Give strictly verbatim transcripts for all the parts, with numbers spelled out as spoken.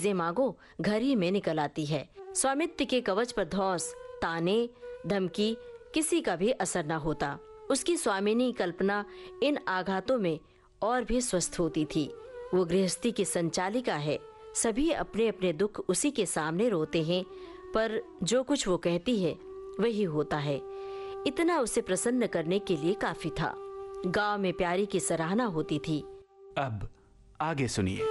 चीजें मांगो घर ही में निकल आती है। स्वामित्व के कवच पर धौंस, ताने, धमकी किसी का भी असर न होता। उसकी स्वामिनी कल्पना इन आघातों में और भी स्वस्थ होती थी। वो गृहस्थी की संचालिका है। सभी अपने अपने दुख उसी के सामने रोते हैं, पर जो कुछ वो कहती है वही होता है। इतना उसे प्रसन्न करने के लिए काफी था। गांव में प्यारी की सराहना होती थी। अब आगे सुनिए।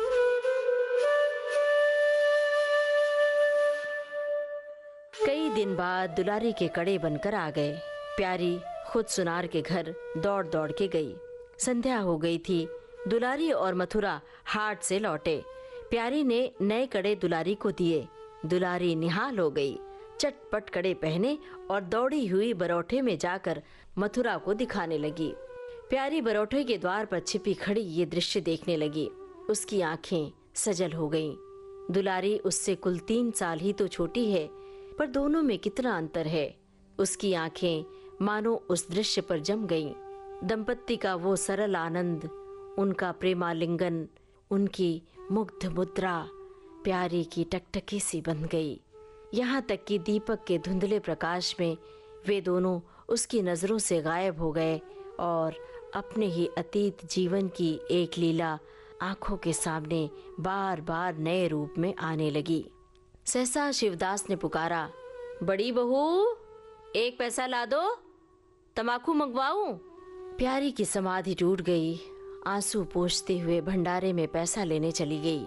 कई दिन बाद दुलारी के कड़े बनकर आ गए। प्यारी खुद सुनार के घर दौड़ दौड़ के गई। संध्या हो गई थी। दुलारी और मथुरा हाट से लौटे। प्यारी ने नए कड़े दुलारी को दिए। दुलारी निहाल हो गई। चटपट कड़े पहने और दौड़ी हुई बरौठे में जाकर मथुरा को दिखाने लगी। प्यारी बरौठे के द्वार पर छिपी खड़ी ये दृश्य देखने लगी। उसकी आंखें सजल हो गईं। दुलारी उससे कुल तीन साल ही तो छोटी है, पर दोनों में कितना अंतर है। उसकी आंखें मानो उस दृश्य पर जम गईं। दंपत्ति का वो सरल आनंद, उनका प्रेमालिंगन, उनकी मुग्ध मुद्रा प्यारी की टकटकी सी बन गई। यहाँ तक कि दीपक के धुंधले प्रकाश में वे दोनों उसकी नजरों से गायब हो गए और अपने ही अतीत जीवन की एक लीला आंखों के सामने बार बार नए रूप में आने लगी। सहसा शिवदास ने पुकारा, बड़ी बहू, एक पैसा ला दो, तमाकू मंगवाऊं। प्यारी की समाधि टूट गई। आंसू पोंछते हुए भंडारे में पैसा लेने चली गई।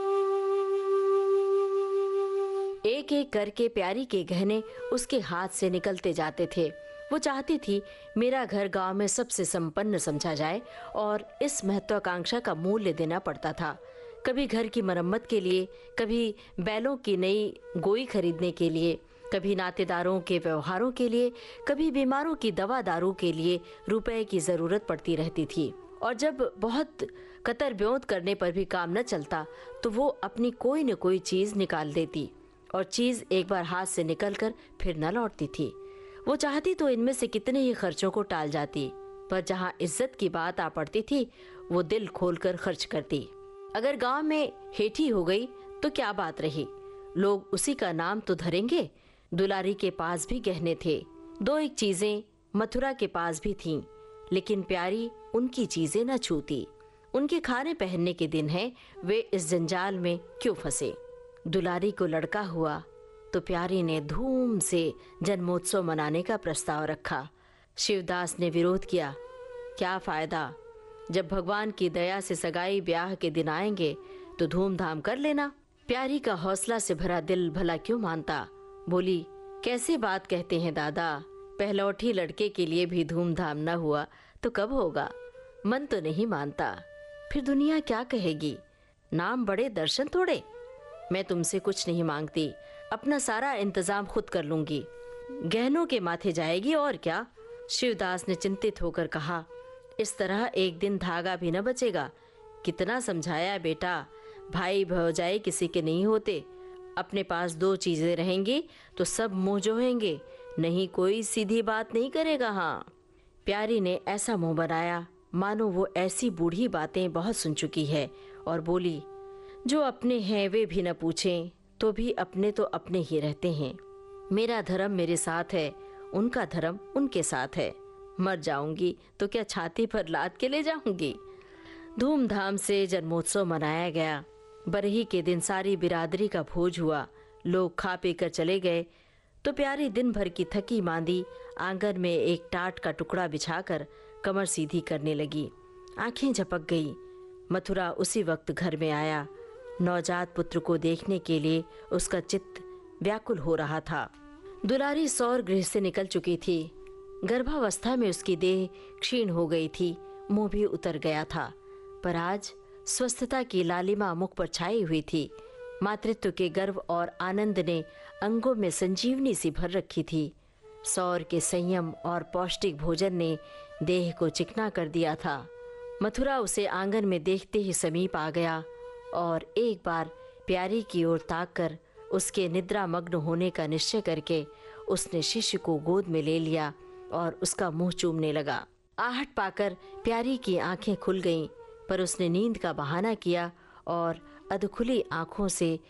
एक एक करके प्यारी के गहने उसके हाथ से निकलते जाते थे। वो चाहती थी मेरा घर गांव में सबसे संपन्न समझा जाए और इस महत्वाकांक्षा का मूल्य देना पड़ता था। कभी घर की मरम्मत के लिए, कभी बैलों की नई गोई खरीदने के लिए, कभी नातेदारों के व्यवहारों के लिए, कभी बीमारों की दवा दारू के लिए रुपए की जरूरत पड़ती रहती थी। और जब बहुत कतर ब्योंत करने पर भी काम न चलता तो वो अपनी कोई न कोई चीज निकाल देती, और चीज एक बार हाथ से निकलकर फिर न लौटती थी। वो चाहती तो इनमें से कितने ही खर्चों को टाल जाती, पर जहाँ इज्जत की बात आ पड़ती थी वो दिल खोलकर खर्च करती। अगर गांव में हेठी हो गई तो क्या बात रही, लोग उसी का नाम तो धरेंगे। दुलारी के पास भी गहने थे। दो एक चीजें मथुरा के पास भी थीं, लेकिन प्यारी उनकी चीजें न छूती। उनके खाने पहनने के दिन हैं, वे इस जंजाल में क्यों फंसे। दुलारी को लड़का हुआ तो प्यारी ने धूम से जन्मोत्सव मनाने का प्रस्ताव रखा। शिवदास ने विरोध किया। क्या फायदा, जब भगवान की दया से सगाई ब्याह के दिन आएंगे तो धूमधाम कर लेना। प्यारी का हौसला से भरा दिल भला क्यों मानता। बोली, कैसे बात कहते हैं दादा, पहलौठी लड़के के लिए भी धूमधाम न हुआ तो कब होगा। मन तो नहीं मानता, फिर दुनिया क्या कहेगी। नाम बड़े दर्शन थोड़े। मैं तुमसे कुछ नहीं मांगती, अपना सारा इंतजाम खुद कर लूंगी। गहनों के माथे जाएगी और क्या। शिवदास ने चिंतित होकर कहा, इस तरह एक दिन धागा भी न बचेगा। कितना समझाया बेटा, भाई भौजाई किसी के नहीं होते। अपने पास दो चीजें रहेंगी तो सब मुंह जोहेंगे, नहीं कोई सीधी बात नहीं करेगा। हाँ, प्यारी ने ऐसा मुंह बनाया मानो वो ऐसी बूढ़ी बातें बहुत सुन चुकी है, और बोली, जो अपने हैं वे भी न पूछें तो भी अपने तो अपने ही रहते हैं। मेरा धर्म मेरे साथ है, उनका धर्म उनके साथ है। मर जाऊंगी तो क्या छाती पर लाद के ले जाऊंगी। धूमधाम से जन्मोत्सव मनाया गया। बरही के दिन सारी बिरादरी का भोज हुआ। लोग खा पी कर चले गए तो प्यारी दिन भर की थकी मांदी आंगन में एक टाट का टुकड़ा बिछाकर कमर सीधी करने लगी। आंखें झपक गई। मथुरा उसी वक्त घर में आया। नवजात पुत्र को देखने के लिए उसका चित्त व्याकुल हो रहा था। दुलारी सौर गृह से निकल चुकी थी। गर्भावस्था में उसकी देह क्षीण हो गई थी, मुंह भी उतर गया था, पर आज स्वस्थता की लालिमा मुख पर छाई हुई थी। मातृत्व के गर्व और आनंद ने अंगों में संजीवनी सी भर रखी थी। सौर के संयम और पौष्टिक भोजन ने देह को चिकना कर दिया था। मथुरा उसे आंगन में देखते ही समीप आ गया और एक बार प्यारी की ओर ताककर उसके निद्रा मग्न होने का निश्चय करके उसने शिशु को गोद में ले लिया और उसका मुंह चूमने लगा। आहट पाकर प्यारी की आंखें खुल गईं, पर उसने नींद का बहाना किया और अधखुली आंखों से